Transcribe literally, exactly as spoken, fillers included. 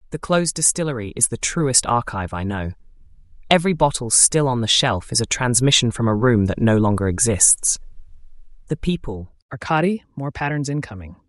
The closed distillery is the truest archive I know. Every bottle still on the shelf is a transmission from a room that no longer exists. The people. Arkady, more patterns incoming.